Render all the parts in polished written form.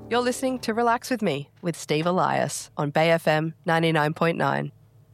You're listening to Relax With Me with Steve Elias on Bay FM 99.9.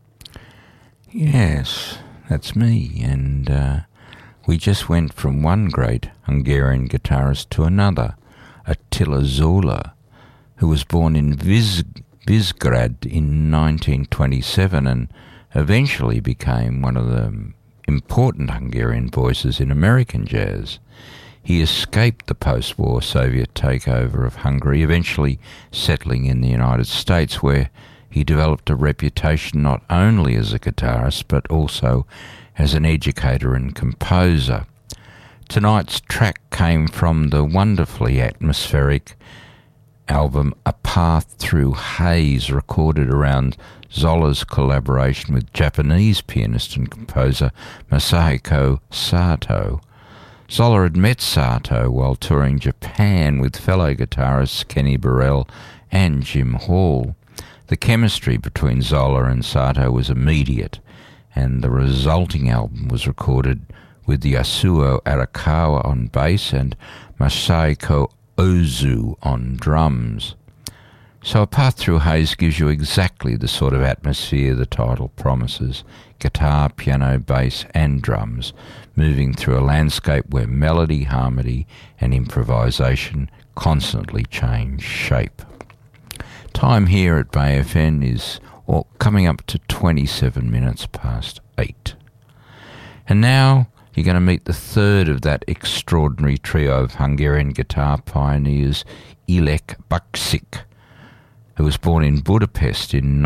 Yes, that's me, and we just went from one great Hungarian guitarist to another, Attila Zola, who was born in Visegrad in 1927 and eventually became one of the important Hungarian voices in American jazz. He escaped the post-war Soviet takeover of Hungary, eventually settling in the United States, where he developed a reputation not only as a guitarist but also as an educator and composer. Tonight's track came from the wonderfully atmospheric album A Path Through Haze, recorded around Zola's collaboration with Japanese pianist and composer Masahiko Sato. Zola had met Sato while touring Japan with fellow guitarists Kenny Burrell and Jim Hall. The chemistry between Zola and Sato was immediate, and the resulting album was recorded with Yasuo Arakawa on bass and Masahiko Ozu on drums. So A Path Through Haze gives you exactly the sort of atmosphere the title promises: guitar, piano, bass and drums, moving through a landscape where melody, harmony and improvisation constantly change shape. Time here at Bay FM is coming up to 27 minutes past 8. And now you're going to meet the third of that extraordinary trio of Hungarian guitar pioneers, Ilek Baksik, who was born in Budapest in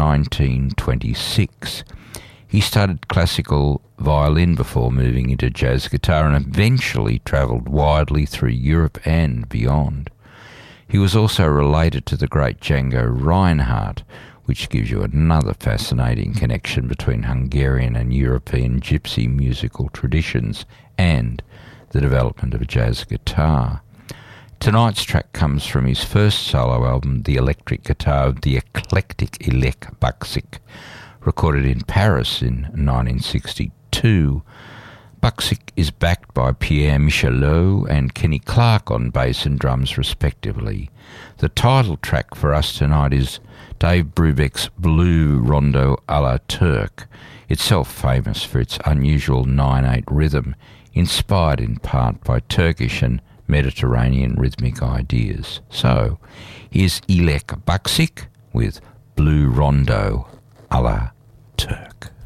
1926. He studied classical violin before moving into jazz guitar and eventually travelled widely through Europe and beyond. He was also related to the great Django Reinhardt, which gives you another fascinating connection between Hungarian and European gypsy musical traditions and the development of a jazz guitar. Tonight's track comes from his first solo album, The Electric Guitar of the Eclectic Ilek Baksik, recorded in Paris in 1962. Baksik is backed by Pierre Michelot and Kenny Clarke on bass and drums respectively. The title track for us tonight is Dave Brubeck's Blue Rondo a la Turk, itself famous for its unusual 9/8 rhythm, inspired in part by Turkish and Mediterranean rhythmic ideas. So, here's Ilek Baksik with Blue Rondo a la Turk.